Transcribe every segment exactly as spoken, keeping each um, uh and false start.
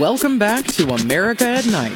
Welcome back to America at Night.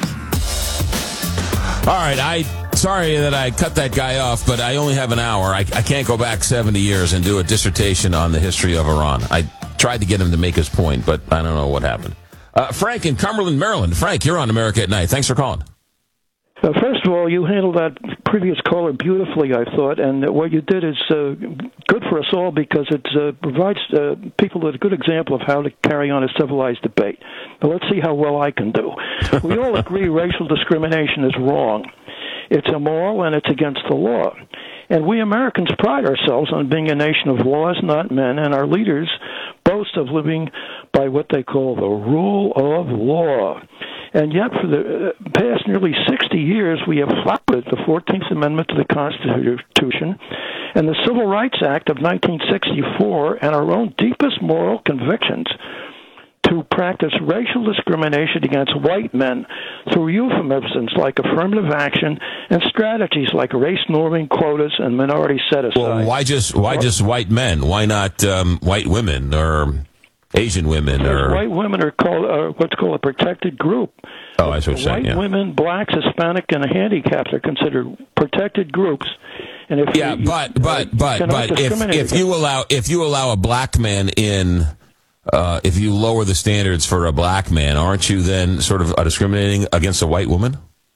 All right, I sorry that I cut that guy off, but I only have an hour. I, I can't go back seventy years and do a dissertation on the history of Iran. I tried to get him to make his point, but I don't know what happened. Uh, Frank in Cumberland, Maryland. Frank, you're on America at Night. Thanks for calling. Uh, first of all, you handled that previous caller beautifully, I thought, and what you did is uh, good for us all because it uh, provides uh, people with a good example of how to carry on a civilized debate. Now, let's see how well I can do. We all agree racial discrimination is wrong. It's immoral and it's against the law. And we Americans pride ourselves on being a nation of laws, not men, and our leaders boast of living by what they call the rule of law. And yet, for the past nearly sixty years, we have flouted the fourteenth Amendment to the Constitution and the Civil Rights Act of nineteen sixty-four and our own deepest moral convictions to practice racial discrimination against white men through euphemisms like affirmative action and strategies like race norming, quotas, and minority set-aside. Well, why just why just white men? Why not um, white women or Asian women? Or white women are called uh, what's called a protected group. Oh, I see what you're saying. White yeah. women, blacks, Hispanic, and handicapped are considered protected groups. And if yeah, you, but you, but uh, but but if if you allow if you allow a black man in. Uh, if you lower the standards for a black man, aren't you then sort of uh, discriminating against a white woman?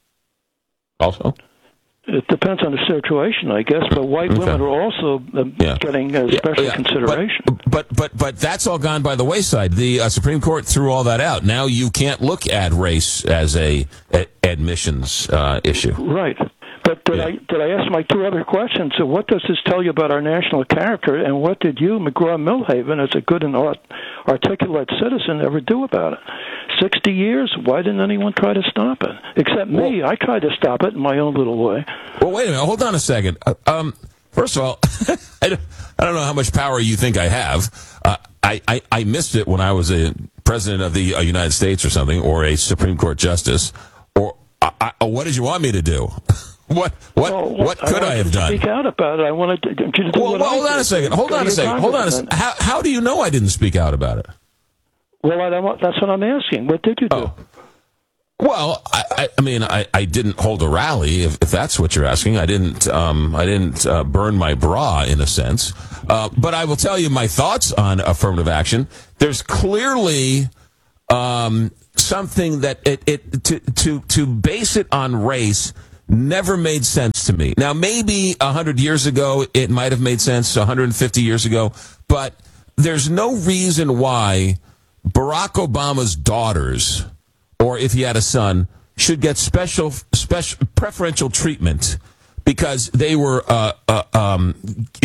Also? It depends on the situation, I guess, but white okay. women are also uh, yeah. getting uh, special yeah, yeah. consideration. But, but but but that's all gone by the wayside. The uh, Supreme Court threw all that out. Now you can't look at race as a, a admissions uh, issue. Right. But did yeah. I did I ask my two other questions? So what does this tell you about our national character, and what did you, McGraw-Milhaven, as a good and art, articulate citizen, ever do about it? Sixty years? Why didn't anyone try to stop it? Except me. Well, I tried to stop it in my own little way. Well, wait a minute. Hold on a second. Uh, um, first of all, I, don't, I don't know how much power you think I have. Uh, I, I, I missed it when I was a president of the uh, United States or something, or a Supreme Court justice. Or I, I, what did you want me to do? What what well, what could I, I have done? Speak out about it. I wanted to, to do well, what well, I hold did. on a second. Hold on a second. Hold on a second. How how do you know I didn't speak out about it? Well, I don't, that's what I'm asking. What did you do? Oh. Well, I, I, I mean, I, I didn't hold a rally. If, if that's what you're asking, I didn't. Um, I didn't uh, burn my bra in a sense. Uh, but I will tell you my thoughts on affirmative action. There's clearly um, something that it, it to to to base it on race never made sense to me. Now, maybe one hundred years ago, it might have made sense, one hundred fifty years ago, but there's no reason why Barack Obama's daughters, or if he had a son, should get special, special preferential treatment because they were uh, uh, um,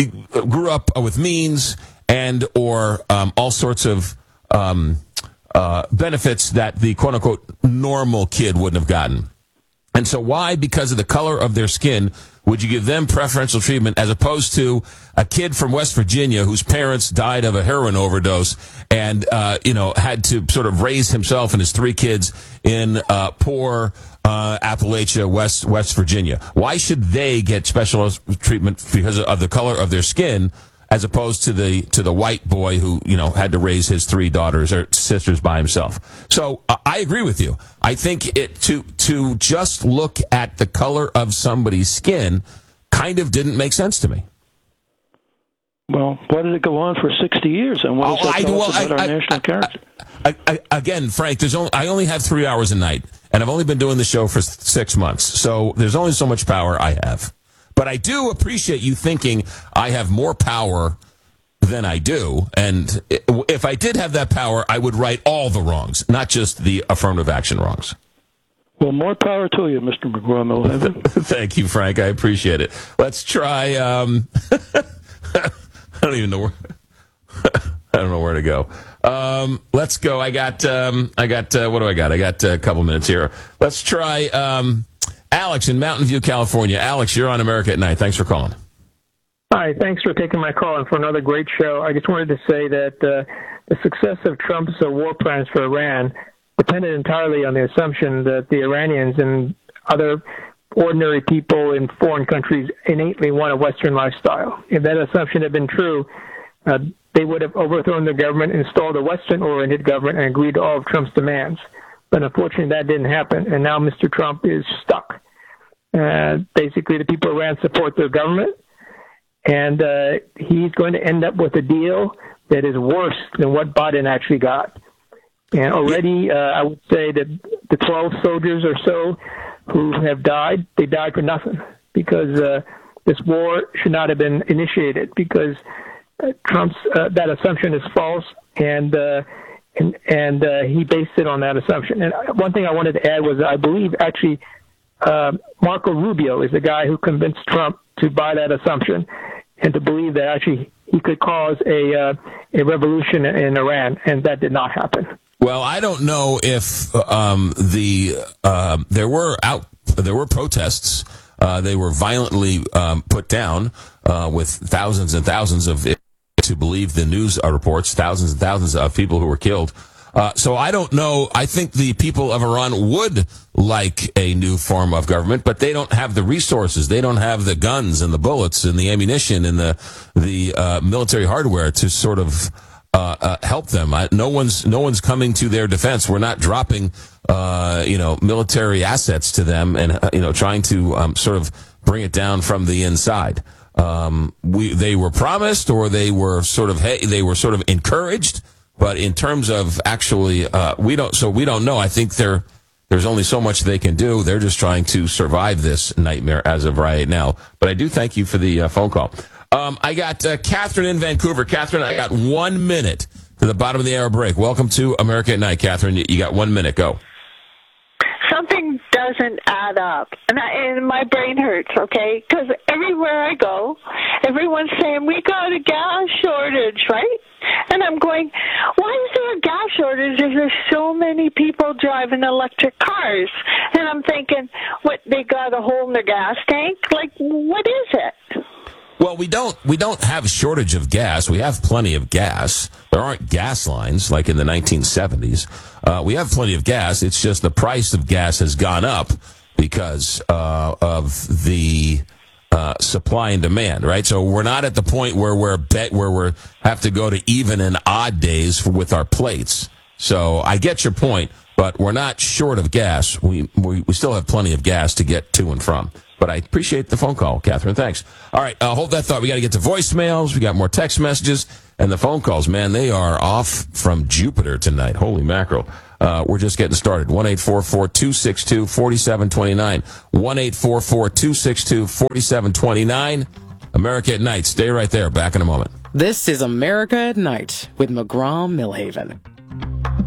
grew up with means and or um, all sorts of um, uh, benefits that the quote-unquote normal kid wouldn't have gotten. And so why, because of the color of their skin, would you give them preferential treatment as opposed to a kid from West Virginia whose parents died of a heroin overdose and, uh, you know, had to sort of raise himself and his three kids in uh, poor uh, Appalachia, West West Virginia? Why should they get special treatment because of the color of their skin as opposed to the to the white boy who, you know, had to raise his three daughters or sisters by himself? So uh, I agree with you. I think it to to just look at the color of somebody's skin kind of didn't make sense to me. Well, why did it go on for sixty years? And what does that I, tell well, us about I, our I, national I, character? I, I, again, Frank, there's only, I only have three hours a night, and I've only been doing the show for six months, so there's only so much power I have. But I do appreciate you thinking I have more power than I do, and if I did have that power, I would right all the wrongs, not just the affirmative action wrongs. Well, more power to you, Mister McGraw-Milhaven. Thank you, Frank. I appreciate it. Let's try. Um, I don't even know where. I don't know where to go. Um, let's go. I got. Um, I got. Uh, what do I got? I got a couple minutes here. Let's try. Um, Alex in Mountain View, California. Alex, you're on America at Night. Thanks for calling. Hi, thanks for taking my call and for another great show. I just wanted to say that uh, the success of Trump's uh, war plans for Iran depended entirely on the assumption that the Iranians and other ordinary people in foreign countries innately want a Western lifestyle. If that assumption had been true, uh, they would have overthrown the government, installed a Western-oriented government, and agreed to all of Trump's demands. But unfortunately, that didn't happen, and now Mister Trump is stuck. Uh, basically, the people of Iran support their government, and uh, he's going to end up with a deal that is worse than what Biden actually got. And already, uh, I would say that the twelve soldiers or so who have died, they died for nothing, because uh, this war should not have been initiated, because uh, Trump's uh, that assumption is false, and uh, and, and uh, he based it on that assumption. And one thing I wanted to add was, I believe actually uh, Marco Rubio is the guy who convinced Trump to buy that assumption and to believe that actually he could cause a uh, a revolution in Iran, and that did not happen. Well, I don't know if um, the uh, there were out there were protests. Uh, they were violently um, put down uh, with thousands and thousands of, to believe the news reports, thousands and thousands of people who were killed. Uh, so I don't know. I think the people of Iran would like a new form of government, but they don't have the resources. They don't have the guns and the bullets and the ammunition and the the uh, military hardware to sort of uh, uh, help them. I, no one's no one's coming to their defense. We're not dropping uh, you know military assets to them and uh, you know trying to um, sort of bring it down from the inside. Um, we they were promised, or they were sort of hey, they were sort of encouraged. But in terms of actually, uh, we don't, so we don't know. I think there, there's only so much they can do. They're just trying to survive this nightmare as of right now. But I do thank you for the uh, phone call. Um, I got uh, Catherine in Vancouver. Catherine, I got one minute to the bottom of the hour break. Welcome to America at Night, Catherine. You, you got one minute. Go. Something doesn't add up, and, I, and my brain hurts, okay? Because everywhere I go, everyone's saying, we got a gas shortage, right? And I'm going, why is there a gas shortage if there's so many people driving electric cars? And I'm thinking, what, they got a hole in their gas tank? Like, what is it? Well, we don't we don't have a shortage of gas. We have plenty of gas. There aren't gas lines like in the nineteen seventies. Uh, we have plenty of gas. It's just the price of gas has gone up because uh, of the uh, supply and demand, right? So we're not at the point where we're bet where we have to go to even and odd days for, with our plates. So I get your point, but we're not short of gas. We we, we still have plenty of gas to get to and from. But I appreciate the phone call, Catherine. Thanks. All right, uh, hold that thought. We got to get to voicemails. We got more text messages. And the phone calls, man, they are off from Jupiter tonight. Holy mackerel. Uh, we're just getting started. one eight four four, two six two, four seven two nine. one eight four four, two six two, four seven two nine. America at Night. Stay right there. Back in a moment. This is America at Night with McGraw Millhaven.